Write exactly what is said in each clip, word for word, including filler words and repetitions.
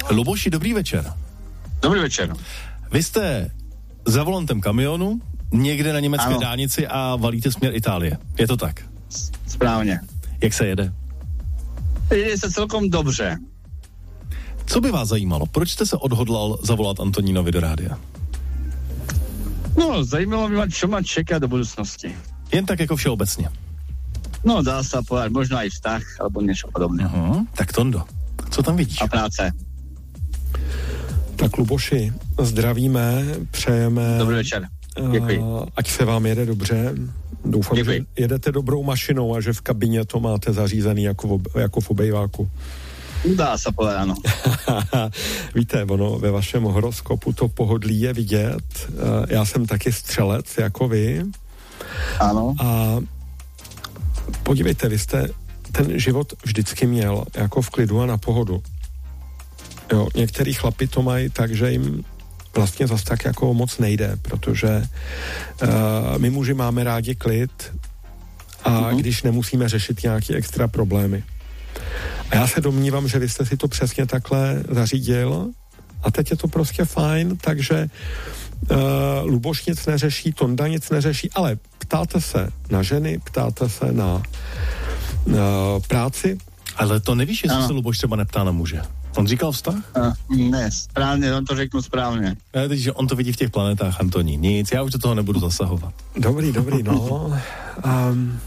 Luboši, dobrý večer. Dobrý večer. Vy jste za volantem kamionu, někde na německé ano. dálnici a valíte směr Itálie. Je to tak? Správně. Jak se jede? Jede se celkom dobře. Co by vás zajímalo? Proč jste se odhodlal zavolat Antonínovi do rádia? No, zajímalo by ma, čo ma čeká do budúcnosti. Jen tak jako všeobecně. No, dá sa povedať, možno aj vztah, alebo niečo podobné. Uh-huh. Tak Tondo, co tam vidíš? A práce. Tak Luboši, zdravíme, přejeme... Dobrý večer. Děkuji. Ať se vám jede dobře. Doufám, Děkuji. že jedete dobrou mašinou a že v kabině to máte zařízený jako v, jako v obejváku. Dá se povedať, ano. Víte, ono ve vašem horoskopu to pohodlí je vidět. Já jsem taky střelec, jako vy. Ano. A podívejte, vy jste ten život vždycky měl jako v klidu a na pohodu. Jo, některý chlapi to mají tak, že jim vlastně zase tak jako moc nejde, protože uh, my muži máme rádi klid a uh-huh. když nemusíme řešit nějaké extra problémy. A já se domnívám, že vy jste si to přesně takhle zařídil a teď je to prostě fajn, takže uh, Luboš nic neřeší, Tonda nic neřeší, ale ptáte se na ženy, ptáte se na uh, práci. Ale to nevíš, jestli ano. se Luboš třeba neptá na muže. On říkal vztah? Uh, ne, správně, on to řeknu správně. Já teď, že on to vidí v těch planetách, Antoní. Nic, já už do toho nebudu zasahovat. Dobrý, dobrý, no. Um,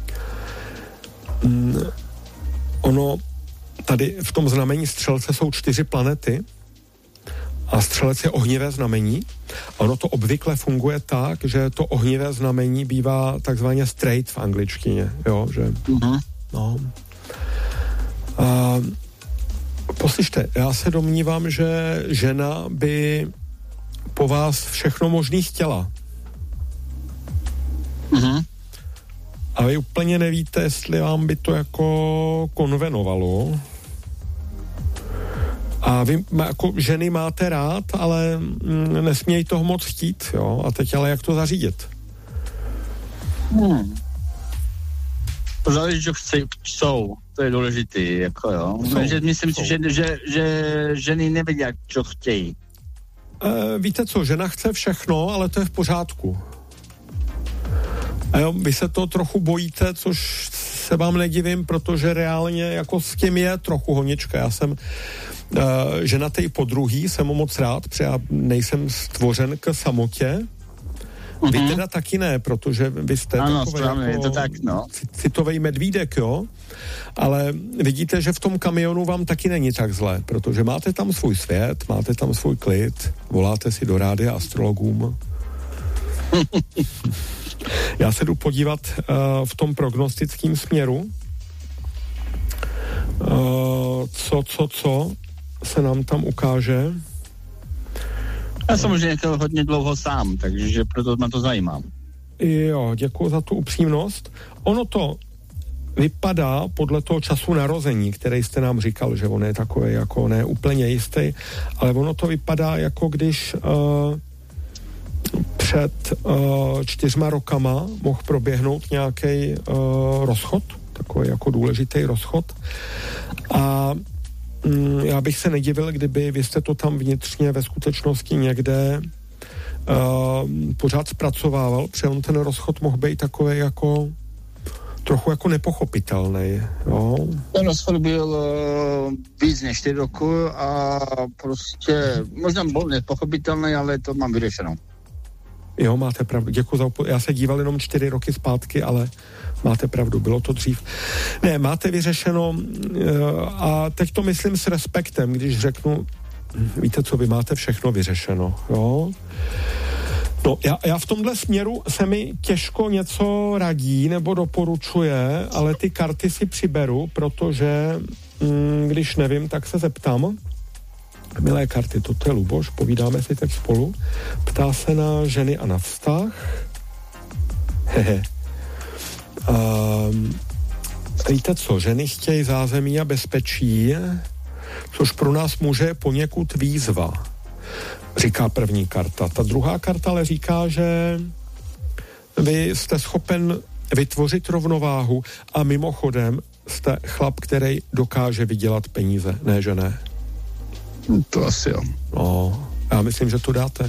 um, ono, tady v tom znamení Střelce jsou čtyři planety a Střelec je ohnivé znamení. Ono to obvykle funguje tak, že to ohnivé znamení bývá takzvaně straight v angličtině, jo, že... Uh-huh. No. Um, Poslyšte, já se domnívám, že žena by po vás všechno možný chtěla. Uh-huh. A vy úplně nevíte, jestli vám by to jako konvenovalo. A vy jako ženy máte rád, ale nesmějí toho moc chtít, jo. A teď ale jak to zařídit? Hmm. To záleží, čo chcou. To je důležitý, jako jo. Že myslím si, že, že, že ženy nevědí, čo chtějí. E, víte co, žena chce všechno, ale to je v pořádku. A jo, vy se to trochu bojíte, což se vám nedivím, protože reálně jako s tím je trochu honička. Já jsem e, ženatej podruhý, jsem moc rád, protože já nejsem stvořen k samotě. Vy mm-hmm. teda taky ne, protože vy jste ano, takový správně, jako je to tak, no. citovej medvídek, jo? Ale vidíte, že v tom kamionu vám taky není tak zle, protože máte tam svůj svět, máte tam svůj klid, voláte si do rádia astrologům. Já se jdu podívat uh, v tom prognostickém směru, uh, co, co, co se nám tam ukáže. Já jsem už někdo hodně dlouho sám, takže proto mě to zajímá. Jo, děkuji za tu upřímnost. Ono to vypadá podle toho času narození, který jste nám říkal, že on je takový jako ne úplně jistý, ale ono to vypadá jako když uh, před uh, čtyřma rokama mohl proběhnout nějaký uh, rozchod, takový jako důležitý rozchod a já bych se nedivil, kdyby vy jste to tam vnitřně ve skutečnosti někde uh, pořád zpracovával, protože on ten rozchod mohl být takový jako trochu jako nepochopitelný. Jo? Ten rozchod byl uh, víc než čtyři roku a prostě možná byl nepochopitelný, ale to mám vyřešeno. Jo, máte pravdu. Děkuji za upozornění. Já se díval jenom čtyři roky zpátky, ale máte pravdu, bylo to dřív. Ne, máte vyřešeno a teď to myslím s respektem, když řeknu, víte co, vy máte všechno vyřešeno, jo? No, já, já v tomhle směru se mi těžko něco radí nebo doporučuje, ale ty karty si přiberu, protože mm, když nevím, tak se zeptám. Milé karty, toto je Luboš, povídáme si teď spolu. Ptá se na ženy a na vztah. Hehe. Um, víte co, ženy chtějí zázemí a bezpečí, což pro nás může poněkud výzva, říká první karta. Ta druhá karta ale říká, že vy jste schopen vytvořit rovnováhu a mimochodem jste chlap, který dokáže vydělat peníze, ne že ne. To asi jo. No, já myslím, že to dáte.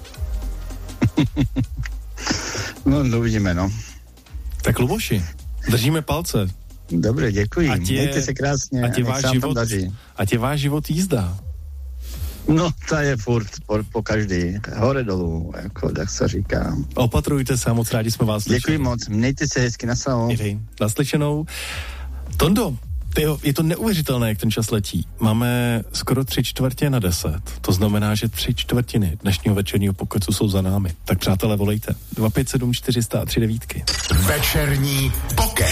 No, no uvidíme, no. Tak Luboši, držíme palce. Dobře, děkuji. Ať je, Mějte se krásně. Ať je, váš život, ať je váš život jízda. No, to je furt po, po každý. Hore dolů, jako tak se říká. Opatrujte se, moc rádi jsme vás slyšeli. Děkuji moc, mějte se hezky, naslyšenou. Naslyšenou. Tondo, tyjo, je to neuvěřitelné, jak ten čas letí. Máme skoro tři čtvrtě na deset. To znamená, že tři čtvrtiny dnešního večerního pokecu jsou za námi. Tak přátelé, volejte. dva pět sedm čtyři sta tři devítky. Večerní pokec.